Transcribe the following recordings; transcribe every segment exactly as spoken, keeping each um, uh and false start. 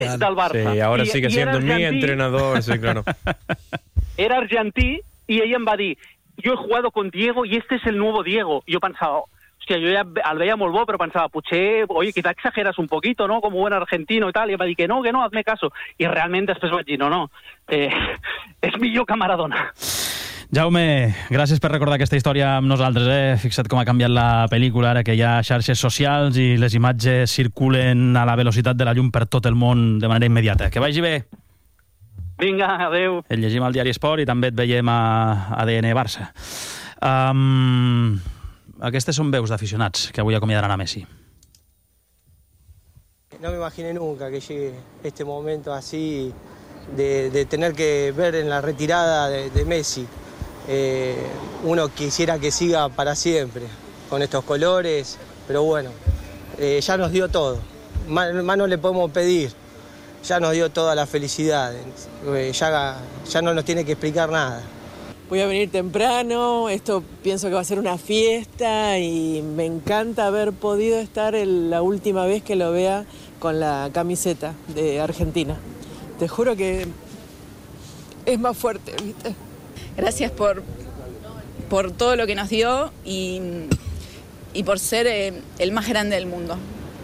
del Barça. Sí, ahora I, sigue i siendo mi argentí, entrenador, sí, claro. Era argentí y ella em va dir, yo he jugado con Diego y este es el nuevo Diego. Y yo pensaba, hostia, yo ya el veía molt bo, pero pensaba, potser, oye, quizá exageras un poquito, ¿no? Como buen argentino y tal. Y em va dir que no, que no, hazme caso. Y realmente després vaig dir, no, no, eh, és millor que Maradona. Jaume, gràcies per recordar aquesta història amb nosaltres. Eh? Fixa't com ha canviat la pel·lícula, ara que hi ha xarxes socials i les imatges circulen a la velocitat de la llum per tot el món de manera immediata. Que vagi bé. Vinga, adeu. Et llegim al Diari Esport i també et veiem a A D N Barça. Um, aquestes són veus d'aficionats que avui acomiadaran a Messi. No me imaginé nunca que llegue este momento así de, de tener que ver en la retirada de, de Messi. Eh, uno quisiera que siga para siempre con estos colores, pero bueno, eh, ya nos dio todo, más, más no le podemos pedir, ya nos dio toda la felicidad, eh, ya, ya no nos tiene que explicar nada. Voy a venir temprano, esto pienso que va a ser una fiesta y me encanta haber podido estar el, la última vez que lo vea con la camiseta de Argentina. Te juro que es más fuerte, ¿viste? Gracias por, por todo lo que nos dio y, y por ser eh, el más grande del mundo.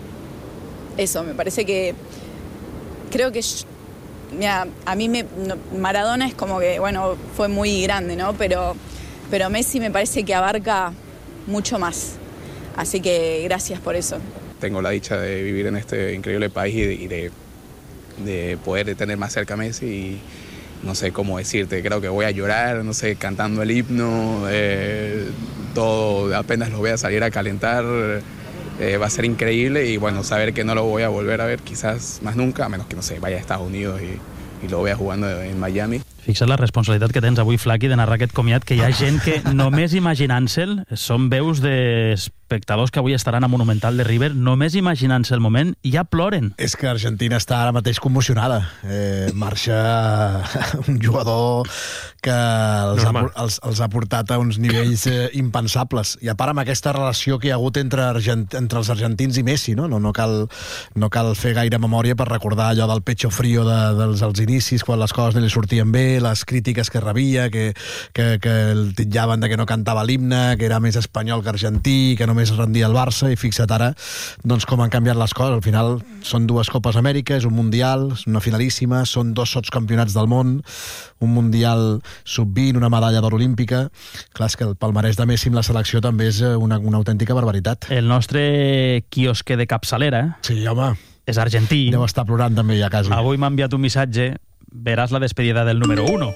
Eso, me parece que... Creo que... Mira, a mí me, no, Maradona es como que, bueno, fue muy grande, ¿no? Pero, pero Messi me parece que abarca mucho más. Así que gracias por eso. Tengo la dicha de vivir en este increíble país y de, y de, de poder tener más cerca a Messi y... No sé cómo decirte, creo que voy a llorar, no sé, cantando el himno, eh, todo, apenas lo voy a salir a calentar, eh, va a ser increíble y bueno, saber que no lo voy a volver a ver quizás más nunca, a menos que, no sé, vaya a Estados Unidos y, y lo vea jugando en Miami. Fixa't la responsabilitat que tens avui, Flaqui, de narrar aquest comiat, que hi ha gent que només imaginant-se'l, són veus d'espectadors que avui estaran a Monumental de River, només imaginant-se el moment, ja ploren. És que Argentina està ara mateix commocionada. Eh, marxa un jugador que els ha, els, els ha portat a uns nivells eh, impensables. I a part amb aquesta relació que hi ha hagut entre, Argent, entre els argentins i Messi, no? No, no, cal, no cal fer gaire memòria per recordar allò del pecho frío de, dels, dels inicis, quan les coses no li sortien bé, les crítiques que rebia, que, que, que el titllaven de que no cantava l'himne, que era més espanyol que argentí, que només rendia el Barça, i fixa't ara doncs, com han canviat les coses. Al final són dues Copes Amèrica, és un Mundial, és una finalíssima, són dos sotscampionats del món, un Mundial sub vint, una medalla d'or olímpica. Clar, és que el palmarès de Messi amb la selecció també és una, una autèntica barbaritat. El nostre quiosque de capçalera, sí, home, és argentí. Deu estar plorant també ja quasi. Avui m'ha enviat un missatge: verás la despedida del número uno.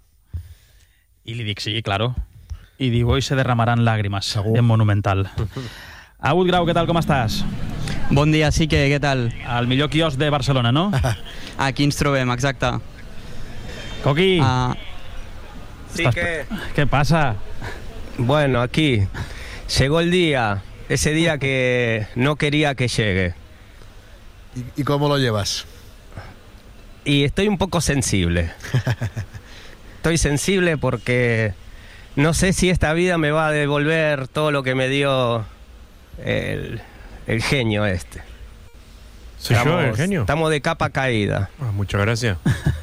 Y le dic, sí, claro. Y digo, hoy se derramarán lágrimas. Segur. En Monumental. Agut Grau, què tal, com estàs? Bon dia, sí que, què tal? Al millor quiosc de Barcelona, no? Aquí ens trobem, exacte. Coqui. Uh, sí, que... ¿Qué pasa? Bueno, aquí llegó el día, ese día que no quería que llegue. ¿Y, y cómo lo llevas? Y estoy un poco sensible. Estoy sensible porque no sé si esta vida me va a devolver todo lo que me dio el, el genio este. ¿Soy estamos, yo el genio? Estamos de capa caída. Ah, muchas gracias.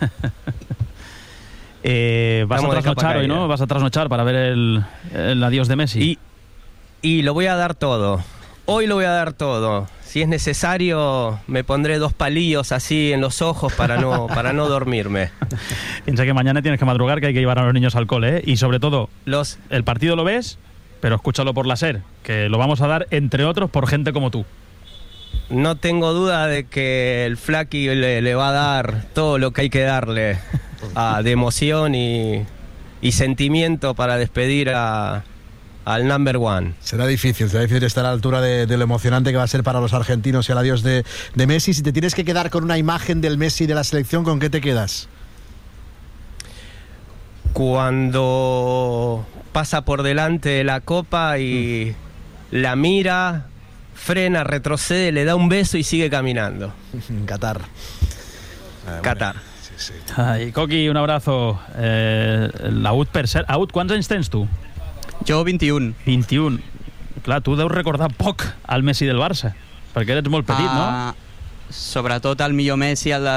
eh, vas estamos a trasnochar hoy, ¿no? Vas a trasnochar para ver el, el adiós de Messi. Y, y lo voy a dar todo. Hoy lo voy a dar todo. Si es necesario, me pondré dos palillos así en los ojos para no, para no dormirme. Piensa que mañana tienes que madrugar, que hay que llevar a los niños al cole, ¿eh? Y sobre todo, los... el partido lo ves, pero escúchalo por la SER, que lo vamos a dar, entre otros, por gente como tú. No tengo duda de que el Flaqui le, le va a dar todo lo que hay que darle a, de emoción y, y sentimiento para despedir a... al number one. Será difícil, será difícil estar a la altura de, de lo emocionante que va a ser para los argentinos y el adiós de, de Messi. Si te tienes que quedar con una imagen del Messi de la selección, ¿con qué te quedas? Cuando pasa por delante de la copa y mm. la mira, frena, retrocede, le da un beso y sigue caminando. Qatar. Ah, Qatar. Bueno, sí, sí. Ai, Coqui, un abrazo. Eh, L'Aut, per cert. Aut, quants anys tens tu? Jo vint-i-un. vint-i-un. Clar, tu deus recordar poc al Messi del Barça, perquè eres molt petit, uh, no? sobretot el millor Messi, el de